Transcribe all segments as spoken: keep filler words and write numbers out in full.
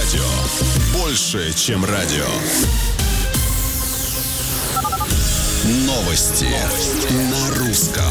радио. Больше, чем радио. Новости на русском.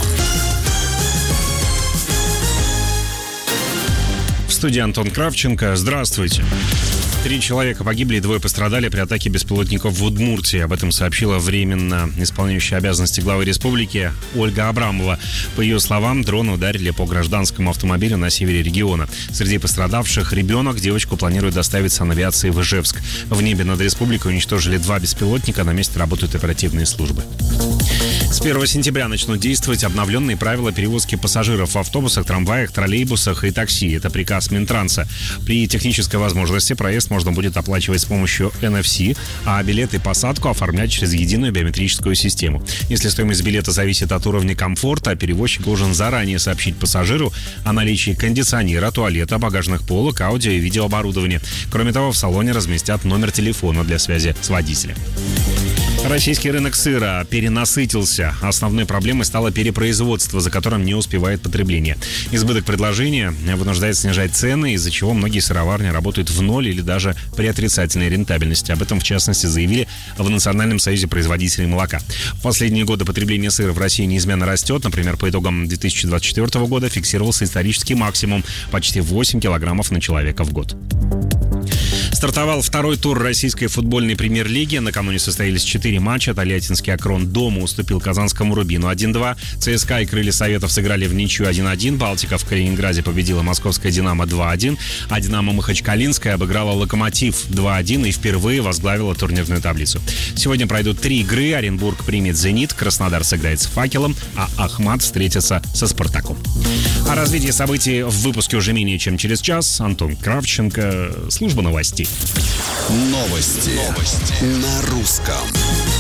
В студии Антон Кравченко. Здравствуйте. Три человека погибли и двое пострадали при атаке беспилотников в Удмуртии. Об этом сообщила временно исполняющая обязанности главы республики Ольга Абрамова. По ее словам, дроны ударили по гражданскому автомобилю на севере региона. Среди пострадавших ребенок. Девочку планируют доставить с санавиацией в Ижевск. В небе над республикой уничтожили два беспилотника. На месте работают оперативные службы. С первого сентября начнут действовать обновленные правила перевозки пассажиров в автобусах, трамваях, троллейбусах и такси. Это приказ Минтранса. При технической возможности проезд можно будет оплачивать с помощью эн эф си, а билеты и посадку оформлять через единую биометрическую систему. Если стоимость билета зависит от уровня комфорта, перевозчик должен заранее сообщить пассажиру о наличии кондиционера, туалета, багажных полок, аудио и видеооборудования. Кроме того, в салоне разместят номер телефона для связи с водителем. Российский рынок сыра перенасытился. Основной проблемой стало перепроизводство, за которым не успевает потребление. Избыток предложения вынуждает снижать цены, из-за чего многие сыроварни работают в ноль или даже при отрицательной рентабельности. Об этом, в частности, заявили в Национальном союзе производителей молока. В последние годы потребление сыра в России неизменно растет. Например, по итогам две тысячи двадцать четвёртого года фиксировался исторический максимум – почти восемь килограммов на человека в год. Стартовал второй тур российской футбольной премьер-лиги. Накануне состоялись четыре матча. Тольяттинский «Акрон» дома уступил казанскому «Рубину» один-два. ЦСКА и «Крылья Советов» сыграли в ничью один-один. «Балтика» в Калининграде победила московское «Динамо» два-один. А «Динамо» Махачкалинская обыграла «Локомотив» два-один и впервые возглавила турнирную таблицу. Сегодня пройдут три игры. Оренбург примет «Зенит», Краснодар сыграет с «Факелом», а Ахмат встретится со «Спартаком». О развитии событий в выпуске уже менее чем через час. Антон Кравченко, служба новостей. Новости, Новости. На русском.